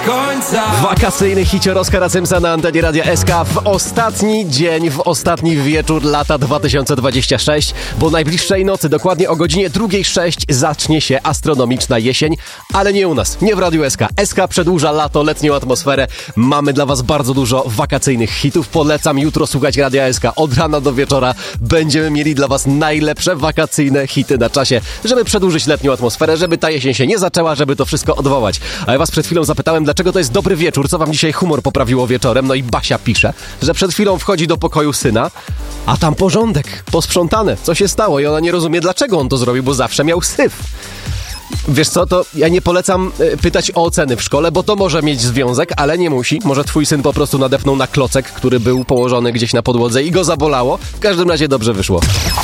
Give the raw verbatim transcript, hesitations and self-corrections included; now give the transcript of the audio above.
końca. Wakacyjny hicior Oskara Symsa na antenie Radia S K w ostatni dzień, w ostatni wieczór lata dwa tysiące dwudziestego szóstego, bo najbliższej nocy, dokładnie o godzinie drugiej sześć zacznie się astronomiczna jesień, ale nie u nas, nie w Radiu S K. S K przedłuża lato, letnią atmosferę. Mamy dla was bardzo dużo wakacyjnych hitów. Polecam jutro słuchać Radia S K od rana do wieczora. Będziemy mieli dla was najlepsze wakacyjne hity na czasie, żeby przedłużyć letnią atmosferę, żeby ta jesień się nie zaczęła, żeby to wszystko odwołać. A ja was przed chwilą zapytałem, dlaczego to jest dobry wieczór, co wam dzisiaj humor poprawiło wieczorem. No i Basia pisze, że przed chwilą wchodzi do pokoju syna, a tam porządek, posprzątane. Co się stało? I ona nie rozumie, dlaczego on to zrobił, bo zawsze miał syf. Wiesz co, to ja nie polecam y, pytać o oceny w szkole, bo to może mieć związek, ale nie musi. Może twój syn po prostu nadepnął na klocek, który był położony gdzieś na podłodze i go zabolało. W każdym razie dobrze wyszło.